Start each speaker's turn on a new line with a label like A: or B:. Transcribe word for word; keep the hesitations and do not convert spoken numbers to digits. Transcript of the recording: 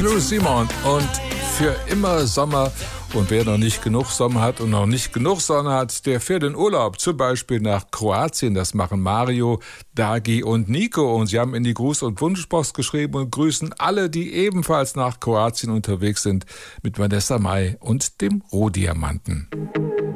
A: Knut Simon und für immer Sommer. Und wer noch nicht genug Sommer hat und noch nicht genug Sonne hat, der fährt in Urlaub, zum Beispiel nach Kroatien. Das machen Mario, Dagi und Nico. Und sie haben in die Gruß- und Wunschbox geschrieben und grüßen alle, die ebenfalls nach Kroatien unterwegs sind, mit Vanessa Mai und dem Rohdiamanten.